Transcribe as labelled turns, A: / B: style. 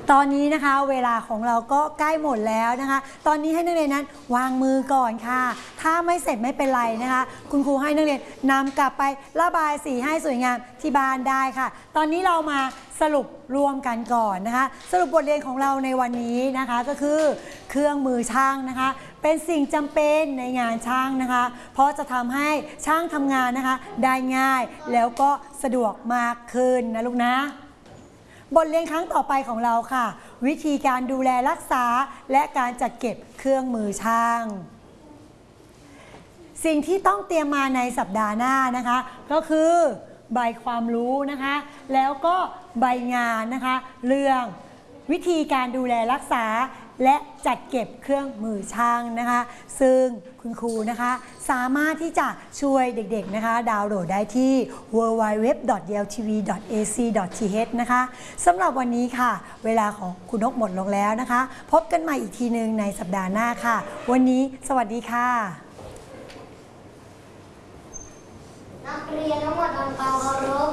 A: ตอนนี้นะคะเวลาของเราก็ใกล้หมดแล้วนะคะตอนนี้ให้นักเรียนนั้นวางมือก่อนค่ะถ้าไม่เสร็จไม่เป็นไรนะคะคุณครูให้นักเรียนนำกลับไประบายสีให้สวยงามที่บ้านได้ค่ะตอนนี้เรามาสรุปรวมกันก่อนนะคะสรุปบทเรียนของเราในวันนี้นะคะก็คือเครื่องมือช่างนะคะเป็นสิ่งจำเป็นในงานช่างนะคะเพราะจะทำให้ช่างทำงานนะคะได้ง่ายแล้วก็สะดวกมากขึ้นนะลูกนะบทเรียนครั้งต่อไปของเราค่ะวิธีการดูแลรักษาและการจัดเก็บเครื่องมือช่างสิ่งที่ต้องเตรียมมาในสัปดาห์หน้านะคะก็คือใบความรู้นะคะแล้วก็ใบงานนะคะเรื่องวิธีการดูแลรักษาและจัดเก็บเครื่องมือช่างนะคะซึ่งคุณครูนะคะสามารถที่จะช่วยเด็กๆนะคะดาวน์โหลดได้ที่ www.deltv.ac.th นะคะสำหรับวันนี้ค่ะเวลาของคุณนกหมดลงแล้วนะคะพบกันใหม่อีกทีหนึ่งในสัปดาห์หน้าค่ะวันนี้สวัสดีค่ะ
B: นักเรียนทั้งหมดทำความเคารพ